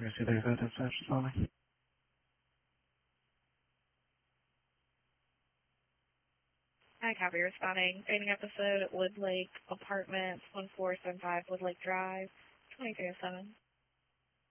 Rescue their victims, responding. Hi, copy responding. Training episode at Woodlake Apartments, 1475 Woodlake Drive, 2307.